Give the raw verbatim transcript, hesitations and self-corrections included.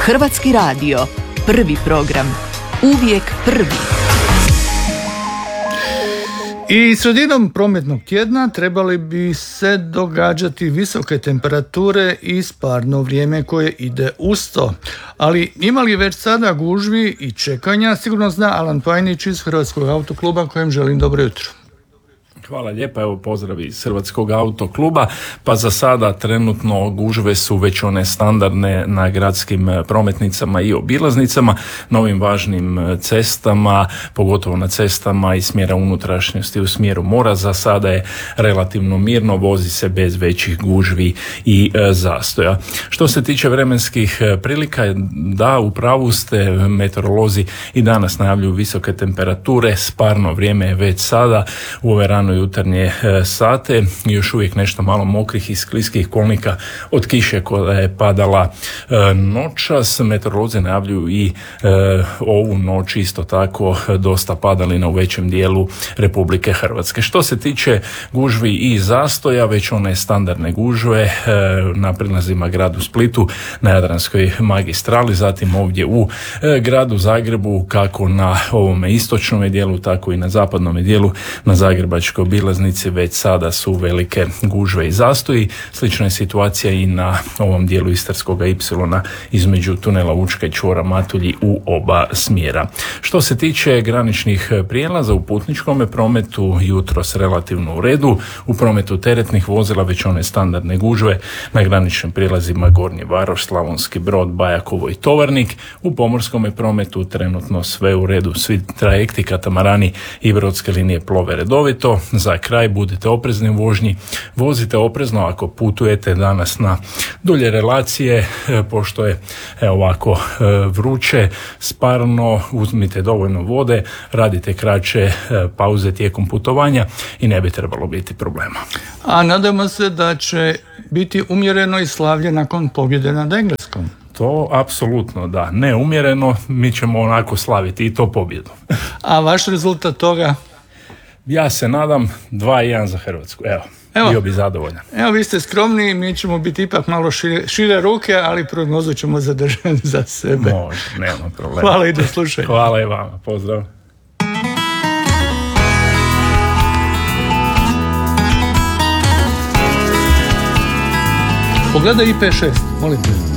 Hrvatski radio, prvi program, uvijek prvi. I sredinom prometnog tjedna trebali bi se događati visoke temperature i sparno vrijeme koje ide uz to. Ali ima li već sada gužvi i čekanja? Sigurno zna Alan Pajnić iz Hrvatskog autokluba, kojem želim dobro jutro. Hvala lijepa, evo pozdrav iz Hrvatskog autokluba. Pa za sada trenutno gužve su već one standardne na gradskim prometnicama i obilaznicama, na ovim važnim cestama, pogotovo na cestama iz smjera unutrašnjosti u smjeru mora. Za sada je relativno mirno, vozi se bez većih gužvi i e, zastoja. Što se tiče vremenskih prilika, da, u pravu ste, meteorolozi i danas najavljuju visoke temperature, sparno vrijeme je već sada u ove rano jutarnje e, sate, još uvijek nešto malo mokrih i skliskih kolnika od kiše koja je padala e, noćas. Meteorolozi najavljuju i e, ovu noć isto tako dosta padalina u većem dijelu Republike Hrvatske. Što se tiče gužvi i zastoja, već one standardne gužve e, na prilazima gradu Splitu, na Jadranskoj magistrali, zatim ovdje u e, gradu Zagrebu, kako na ovome istočnom dijelu, tako i na zapadnom dijelu, na Zagrebačkoj obilaznici već sada su velike gužve i zastoji. Slična je situacija i na ovom dijelu Istarskoga ipsilona između tunela Učka i čvora Matulji u oba smjera. Što se tiče graničnih prijelaza u putničkom prometu, jutros relativno u redu. U prometu teretnih vozila već one standardne gužve na graničnim prijelazima Gornji Varoš, Slavonski Brod, Bajakovo i Tovarnik. U pomorskom prometu trenutno sve u redu. Svi trajekti, katamarani i brodske linije plove redovito. Za kraj, budite oprezni u vožnji, vozite oprezno ako putujete danas na dulje relacije, pošto je evo ovako vruće, sparno, uzmite dovoljno vode, radite kraće pauze tijekom putovanja i ne bi trebalo biti problema. A nadamo se da će biti umjereno i slavlje nakon pobjede nad Engleskom. To apsolutno da, ne umjereno, mi ćemo onako slaviti i to pobjedu. A vaš rezultat toga? Ja se nadam dva jedan za Hrvatsku, evo, evo, bio bi zadovoljan. Evo, vi ste skromni, mi ćemo biti ipak malo šire, šire ruke, ali prognozu ćemo zadržati za sebe. Može, nema problema. Hvala i do slušanja. Hvala i vama, pozdrav. Pogledaj I P šest, molim te.